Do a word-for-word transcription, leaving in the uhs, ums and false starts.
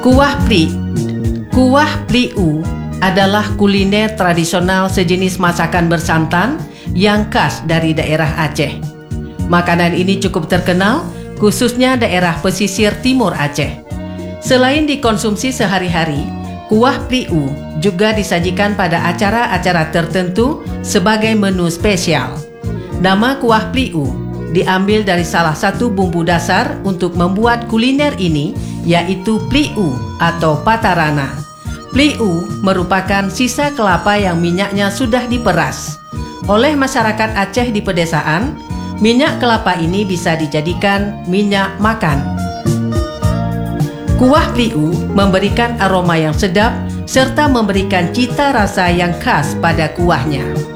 Kuah Pli. Kuah Pliu adalah kuliner tradisional sejenis masakan bersantan yang khas dari daerah Aceh. Makanan ini cukup terkenal, khususnya daerah pesisir timur Aceh. Selain dikonsumsi sehari-hari, kuah Pliu juga disajikan pada acara-acara tertentu sebagai menu spesial. Nama kuah Pliu diambil dari salah satu bumbu dasar untuk membuat kuliner ini, yaitu pliu atau patarana. Pliu merupakan sisa kelapa yang minyaknya sudah diperas. Oleh masyarakat Aceh di pedesaan, minyak kelapa ini bisa dijadikan minyak makan. Kuah Pliu memberikan aroma yang sedap serta memberikan cita rasa yang khas pada kuahnya.